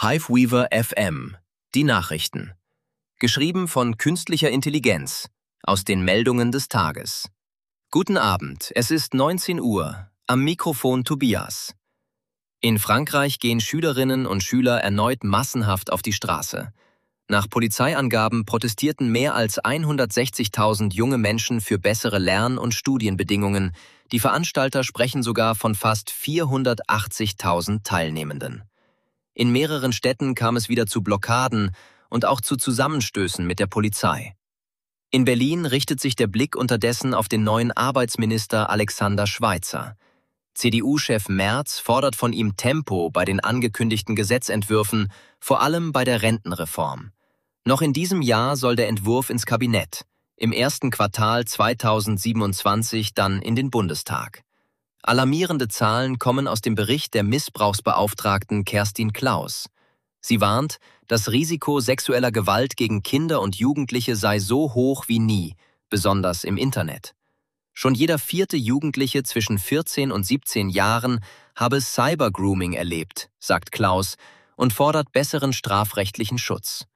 Hiveweaver FM. Die Nachrichten. Geschrieben von künstlicher Intelligenz. Aus den Meldungen des Tages. Guten Abend, es ist 19 Uhr. Am Mikrofon Tobias. In Frankreich gehen Schülerinnen und Schüler erneut massenhaft auf die Straße. Nach Polizeiangaben protestierten mehr als 160.000 junge Menschen für bessere Lern- und Studienbedingungen. Die Veranstalter sprechen sogar von fast 480.000 Teilnehmenden. In mehreren Städten kam es wieder zu Blockaden und auch zu Zusammenstößen mit der Polizei. In Berlin richtet sich der Blick unterdessen auf den neuen Arbeitsminister Alexander Schweitzer. CDU-Chef Merz fordert von ihm Tempo bei den angekündigten Gesetzentwürfen, vor allem bei der Rentenreform. Noch in diesem Jahr soll der Entwurf ins Kabinett, im ersten Quartal 2027 dann in den Bundestag. Alarmierende Zahlen kommen aus dem Bericht der Missbrauchsbeauftragten Kerstin Klaus. Sie warnt, das Risiko sexueller Gewalt gegen Kinder und Jugendliche sei so hoch wie nie, besonders im Internet. Schon jeder 4. Jugendliche zwischen 14 und 17 Jahren habe Cybergrooming erlebt, sagt Klaus, und fordert besseren strafrechtlichen Schutz.